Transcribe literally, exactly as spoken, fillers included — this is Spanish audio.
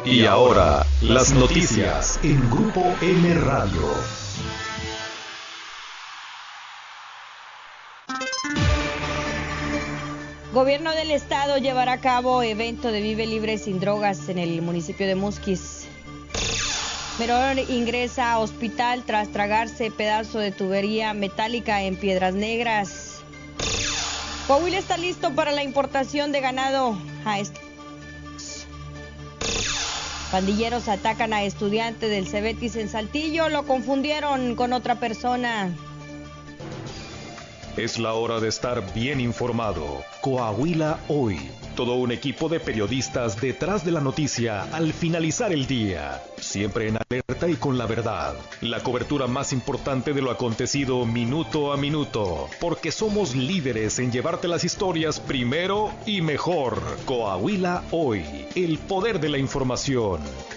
Y ahora, las noticias en Grupo M Radio. Gobierno del Estado llevará a cabo evento de Vive Libre sin drogas en el municipio de Musquis. Menor ingresa a hospital tras tragarse pedazo de tubería metálica en Piedras Negras. Coahuila está listo para la importación de ganado a est- Pandilleros atacan a estudiante del Cebetis en Saltillo, lo confundieron con otra persona. Es la hora de estar bien informado. Coahuila Hoy. Todo un equipo de periodistas detrás de la noticia al finalizar el día. Siempre en alerta y con la verdad. La cobertura más importante de lo acontecido minuto a minuto. Porque somos líderes en llevarte las historias primero y mejor. Coahuila Hoy. El poder de la información.